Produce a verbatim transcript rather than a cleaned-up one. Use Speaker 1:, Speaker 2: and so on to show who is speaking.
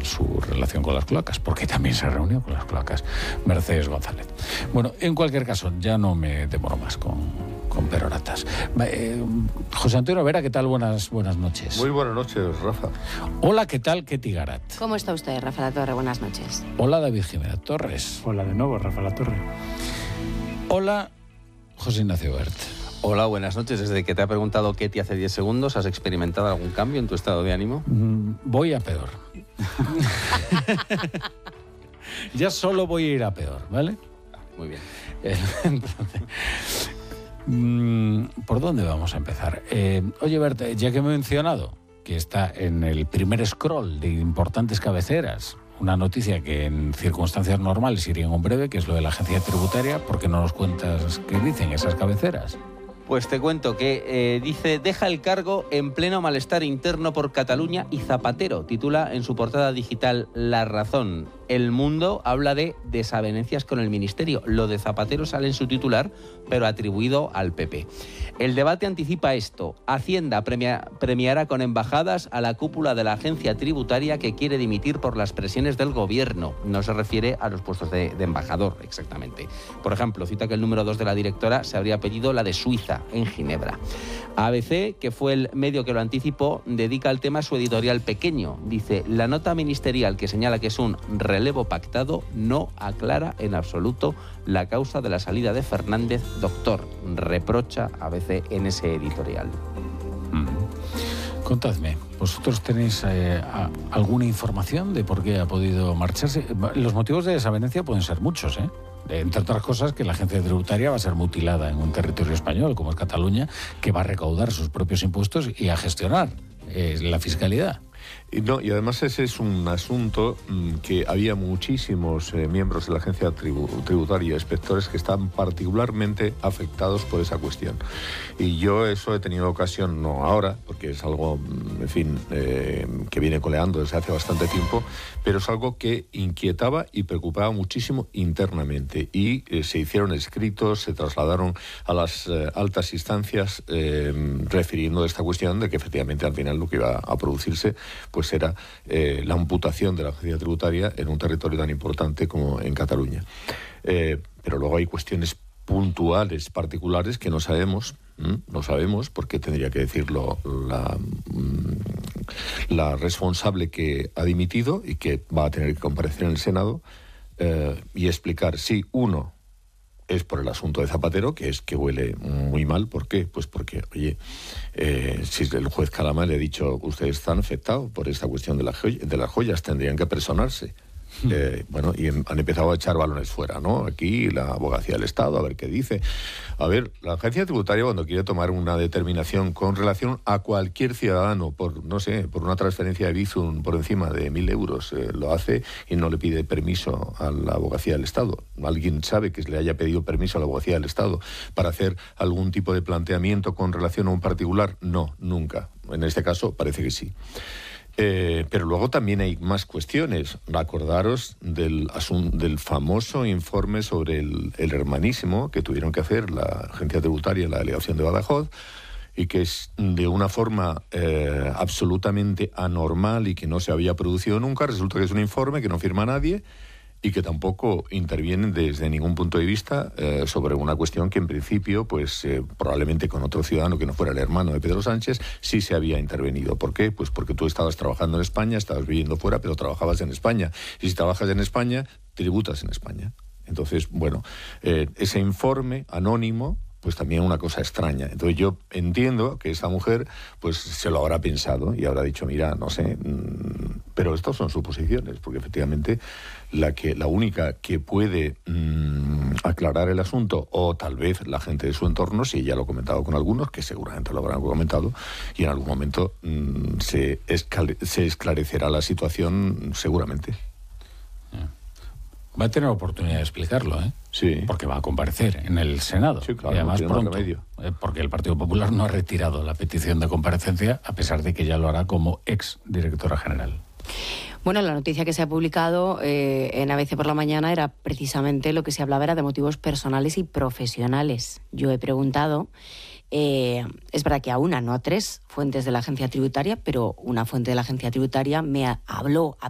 Speaker 1: su relación con las cloacas, porque también se reunió con las cloacas Mercedes González. Bueno, en cualquier caso, ya no me demoro más con, con peroratas. Eh, José Antonio Vera, ¿qué tal? Buenas, buenas noches.
Speaker 2: Muy buenas noches, Rafa.
Speaker 1: Hola, ¿qué tal? Ketty Garat.
Speaker 3: ¿Cómo está usted, Rafa La Torre? Buenas noches.
Speaker 1: Hola, David Jiménez Torres.
Speaker 4: Hola de nuevo, Rafa La Torre.
Speaker 1: Hola, José Ignacio Bert.
Speaker 5: Hola, buenas noches. Desde que te ha preguntado Ketty hace diez segundos, ¿has experimentado algún cambio en tu estado de ánimo?
Speaker 1: Mm, voy a peor. Ya solo voy a ir a peor, ¿vale?
Speaker 5: Ah, muy bien.
Speaker 1: Entonces, ¿por dónde vamos a empezar? Eh, oye, Bert, ya que me he mencionado que está en el primer scroll de importantes cabeceras, una noticia que en circunstancias normales iría en un breve, que es lo de la agencia tributaria, ¿por qué no nos cuentas qué dicen esas cabeceras?
Speaker 5: Pues te cuento que eh, dice, deja el cargo en pleno malestar interno por Cataluña y Zapatero. Titula en su portada digital La Razón. El Mundo habla de desavenencias con el Ministerio. Lo de Zapatero sale en su titular, pero atribuido al P P. El debate anticipa esto. Hacienda premia, premiará con embajadas a la cúpula de la agencia tributaria que quiere dimitir por las presiones del gobierno. No se refiere a los puestos de, de embajador, exactamente. Por ejemplo, cita que el número dos de la directora se habría pedido la de Suiza, en Ginebra. A B C, que fue el medio que lo anticipó, dedica al tema su editorial pequeño. Dice, la nota ministerial que señala que es un relevo pactado no aclara en absoluto la causa de la salida de Fernández, doctor. Reprocha A B C en ese editorial.
Speaker 1: Mm. Contadme, ¿vosotros tenéis eh, a, alguna información de por qué ha podido marcharse? Los motivos de desavenencia pueden ser muchos, ¿eh? Entre otras cosas, que la agencia tributaria va a ser mutilada en un territorio español, como es Cataluña, que va a recaudar sus propios impuestos y a gestionar eh, la fiscalidad.
Speaker 2: Y, no, y además ese es un asunto mmm, que había muchísimos eh, miembros de la agencia tribu, tributaria, inspectores, que están particularmente afectados por esa cuestión. Y yo eso he tenido ocasión, no ahora, porque es algo, en fin, eh, que viene coleando desde hace bastante tiempo, pero es algo que inquietaba y preocupaba muchísimo internamente. Y eh, se hicieron escritos, se trasladaron a las eh, altas instancias eh, refiriendo a esta cuestión de que efectivamente al final lo que iba a producirse pues era eh, la amputación de la agencia tributaria en un territorio tan importante como en Cataluña. Eh, pero luego hay cuestiones puntuales, particulares, que no sabemos, ¿m? no sabemos, porque tendría que decirlo la, la responsable que ha dimitido y que va a tener que comparecer en el Senado eh, y explicar si, uno, es por el asunto de Zapatero, que es que huele muy mal. ¿Por qué? Pues porque, oye, eh, si el juez Calama le ha dicho, ustedes están afectados por esta cuestión de, la joy- de las joyas, tendrían que personarse. Eh, bueno, y han empezado a echar balones fuera, ¿no? Aquí la abogacía del Estado, a ver qué dice. A ver, la agencia tributaria, cuando quiere tomar una determinación con relación a cualquier ciudadano por, no sé, por una transferencia de Bizum por encima de mil euros, eh, lo hace y no le pide permiso a la abogacía del Estado. ¿Alguien sabe que le haya pedido permiso a la abogacía del Estado para hacer algún tipo de planteamiento con relación a un particular? No, nunca. En este caso parece que sí. Eh, pero luego también hay más cuestiones. Acordaros del, asun- del famoso informe sobre el, el hermanísimo que tuvieron que hacer la agencia tributaria, la delegación de Badajoz, y que es de una forma eh, absolutamente anormal y que no se había producido nunca. Resulta que es un informe que no firma nadie y que tampoco intervienen desde ningún punto de vista eh, sobre una cuestión que en principio, pues eh, probablemente con otro ciudadano que no fuera el hermano de Pedro Sánchez, sí se había intervenido. ¿Por qué? Pues porque tú estabas trabajando en España, estabas viviendo fuera, pero trabajabas en España. Y si trabajas en España, tributas en España. Entonces, bueno, eh, ese informe anónimo, pues también una cosa extraña. Entonces yo entiendo que esa mujer pues se lo habrá pensado y habrá dicho, mira, no sé, mmm, pero estas son suposiciones, porque efectivamente la que la única que puede mmm, aclarar el asunto, o tal vez la gente de su entorno, si ella lo ha comentado con algunos, que seguramente lo habrán comentado, y en algún momento mmm, se, escale, se esclarecerá la situación seguramente.
Speaker 1: Va a tener oportunidad de explicarlo, ¿eh?
Speaker 2: Sí.
Speaker 1: Porque va a comparecer en el Senado.
Speaker 2: Sí, claro,
Speaker 1: y además
Speaker 2: no tiene
Speaker 1: pronto.
Speaker 2: más remedio.
Speaker 1: Eh, porque el Partido Popular no ha retirado la petición de comparecencia, a pesar de que ya lo hará como ex directora general.
Speaker 3: Bueno, la noticia que se ha publicado eh, en A B C por la mañana era precisamente lo que se hablaba era de motivos personales y profesionales. Yo he preguntado, eh, es verdad que a una, no a tres fuentes de la agencia tributaria, pero una fuente de la agencia tributaria me habló a